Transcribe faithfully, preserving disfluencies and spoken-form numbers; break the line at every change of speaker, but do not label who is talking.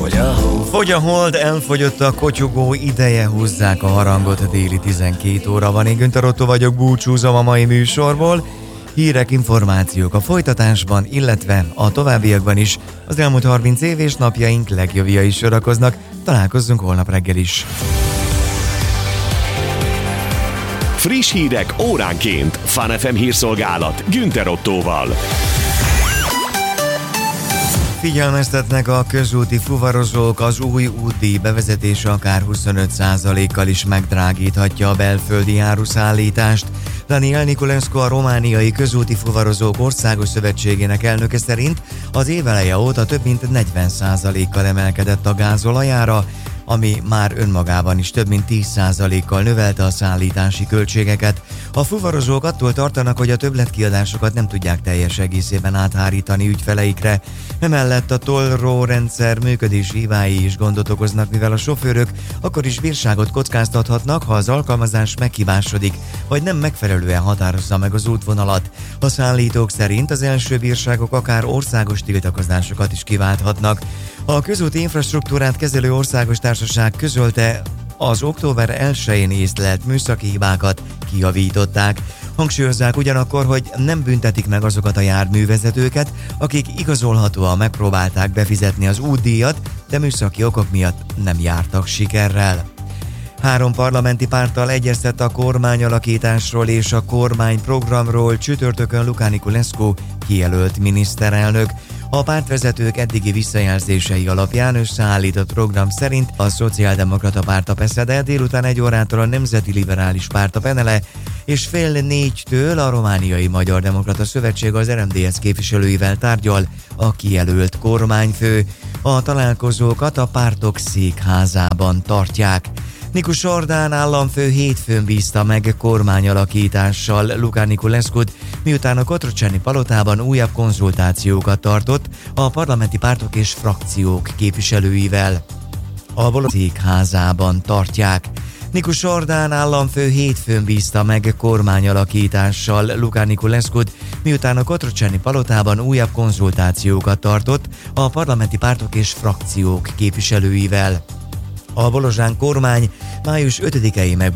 Fogy a hold,
Fogy a hold, elfogyott a kotyogó ideje, húzzák a harangot, déli tizenkét óra van. Én Günther Ottó vagyok, búcsúzom a mai műsorból. Hírek, információk a folytatásban, illetve a továbbiakban is. Az elmúlt harminc év és napjaink legjobbjai sorakoznak. Találkozzunk holnap reggel is.
Friss hírek óránként. Fun ef em hírszolgálat Günther Ottóval.
Figyelmeztetnek a közúti fuvarozók, az új útdíj bevezetése akár huszonöt százalékkal is megdrágíthatja a belföldi áruszállítást. Daniel Niculescu, a romániai közúti fuvarozók országos szövetségének elnöke szerint az év eleje óta több mint negyven százalékkal emelkedett a gázolajára, ami már önmagában is több mint tíz százalékkal növelte a szállítási költségeket. A fuvarozók attól tartanak, hogy a többletkiadásokat nem tudják teljes egészében áthárítani ügyfeleikre. Emellett a tollró rendszer működési hibái is gondot okoznak, mivel a sofőrök akkor is bírságot kockáztathatnak, ha az alkalmazás meghibásodik, vagy nem megfelelően határozza meg az útvonalat. A szállítók szerint az első bírságok akár országos tiltakozásokat is kiválthatnak. A közúti infrastruktúrát kezelő országos társaság közölte, az október elsején észlelt műszaki hibákat kijavították. Hangsúlyozzák ugyanakkor, hogy nem büntetik meg azokat a járművezetőket, akik igazolhatóan megpróbálták befizetni az útdíjat, de műszaki okok miatt nem jártak sikerrel. Három parlamenti párttal egyeztet a kormányalakításról és a kormányprogramról csütörtökön Luca Niculescu kijelölt miniszterelnök. A pártvezetők eddigi visszajelzései alapján összeállított program szerint a Szociáldemokrata Párt a PESZEDE, délután egy órától a Nemzeti Liberális Párt a PENELE, és fél négytől a Romániai Magyar Demokrata Szövetség az er em dé es képviselőivel tárgyal a kijelölt kormányfő. A találkozókat a pártok székházában tartják. Nikus Orbán államfő hétfőn bízta meg kormányalakítással Luca Niculescut, miután a Cotroceni palotában újabb konzultációkat tartott a parlamenti pártok és frakciók képviselőivel. A Bologna házában tartják. Nikus Orbán államfő hétfőn bízta meg kormányalakítással Luca Niculescut, miután a Cotroceni palotában újabb konzultációkat tartott a parlamenti pártok és frakciók képviselőivel. A bolozsán kormány május ötödikei meg